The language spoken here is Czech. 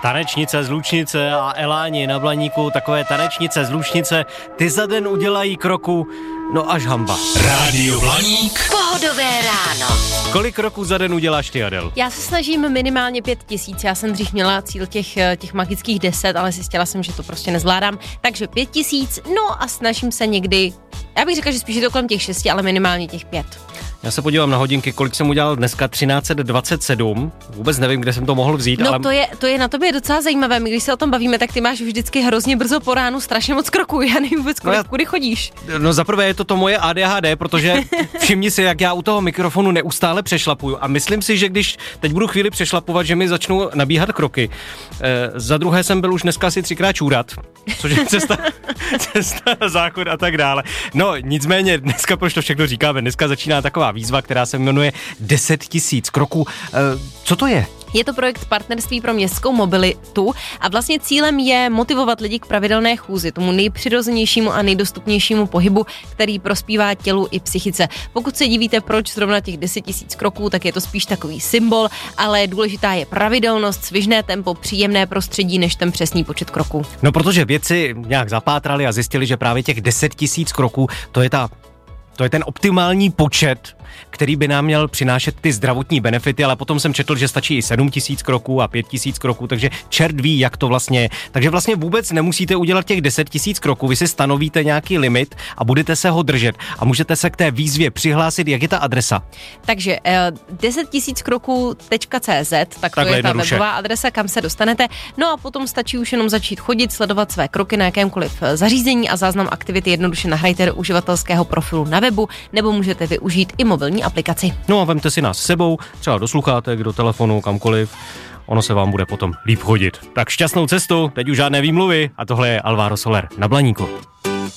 Tanečnice z Lučnice a Eláni na Blaníku, takové tanečnice z Lučnice, ty za den udělají kroku, no až hamba. Rádio Blaník. Pohodové ráno. Kolik kroků za den uděláš ty, Adel? Já se snažím minimálně 5000, já jsem dřív měla cíl těch magických 10, ale zjistila jsem, že to prostě nezvládám, takže 5000, no a snažím se někdy, já bych řekla, že spíš je to kolem těch 6, ale minimálně těch 5. Já se podívám na hodinky, kolik jsem udělal dneska, 1327, vůbec nevím, kde jsem to mohl vzít, no, ale... to je na tobě docela zajímavé, my když se o tom bavíme, tak ty máš vždycky hrozně brzo po ránu strašně moc kroků, já nevím vůbec, kudy chodíš. No zaprvé je to moje ADHD, protože všimni si, jak já u toho mikrofonu neustále přešlapuju a myslím si, že když teď budu chvíli přešlapovat, že mi začnou nabíhat kroky. Za druhé jsem byl už dneska asi 3krát čůrat, což je cesta na záchod a tak dále. No nicméně dneska, proč to všechno říkáme, dneska začíná taková výzva, která se jmenuje 10 000 kroků. Co to je? Je to projekt Partnerství pro městskou mobilitu a vlastně cílem je motivovat lidi k pravidelné chůzi, tomu nejpřirozenějšímu a nejdostupnějšímu pohybu, který prospívá tělu i psychice. Pokud se divíte, proč zrovna těch 10 000 kroků, tak je to spíš takový symbol, ale důležitá je pravidelnost, svižné tempo, příjemné prostředí, než ten přesný počet kroků. No protože vědci nějak zapátrali a zjistili, že právě těch 10 000 kroků, to je ten optimální počet, který by nám měl přinášet ty zdravotní benefity, ale potom jsem četl, že stačí i 7 000 kroků a 5 000 kroků, takže čert ví, jak to vlastně je. Takže vlastně vůbec nemusíte udělat těch 10 000 kroků, vy si stanovíte nějaký limit a budete se ho držet a můžete se k té výzvě přihlásit. Jak je ta adresa? Takže 10 000 kroků.cz, tak to je ta webová adresa, kam se dostanete. No a potom stačí už jenom začít chodit, sledovat své kroky na jakémkoliv zařízení a záznam aktivity jednoduše nahrajte do uživatelského profilu na webu, nebo můžete využít i mobilní aplikaci. No a vemte si nás s sebou, třeba do sluchátek, do telefonu, kamkoliv. Ono se vám bude potom líp chodit. Tak šťastnou cestu, teď už žádné výmluvy a tohle je Alvaro Soler na Blaníku.